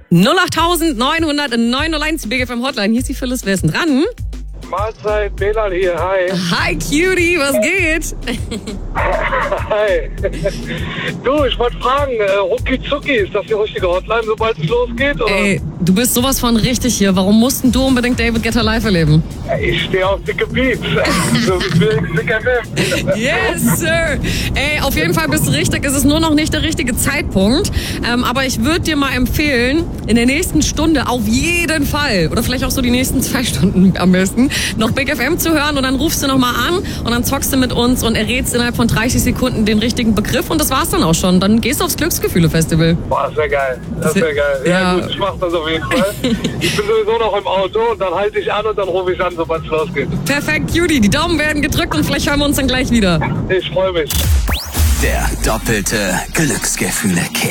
08900 Big FM Hotline. Hier ist die Phyllis. Wer ist denn dran? Mahlzeit, Belal hier, hi. Hi Cutie, was geht? Hi. Du, ich wollte fragen, rucki zucki, ist das die richtige Hotline, sobald es losgeht? Oder? Ey, du bist sowas von richtig hier. Warum mussten du unbedingt David Guetta live erleben? Ich stehe auf dicke Beats. So wie dicker FM. Yes, Sir. Ey, auf jeden Fall bist du richtig. Es ist nur noch nicht der richtige Zeitpunkt. Aber ich würde dir mal empfehlen, in der nächsten Stunde auf jeden Fall, oder vielleicht auch so die nächsten 2 Stunden am besten, noch Big FM zu hören und dann rufst du nochmal an und dann zockst du mit uns und errätst innerhalb von 30 Sekunden den richtigen Begriff und das war's dann auch schon. Dann gehst du aufs Glücksgefühle-Festival. Boah, das wäre geil. Das wäre geil. Ja, gut, ich mach das auf jeden Fall. Ich bin sowieso noch im Auto und dann halte ich an und dann rufe ich an, sobald es losgeht. Perfekt, Judy. Die Daumen werden gedrückt und vielleicht hören wir uns dann gleich wieder. Ich freue mich. Der doppelte Glücksgefühle-Kick.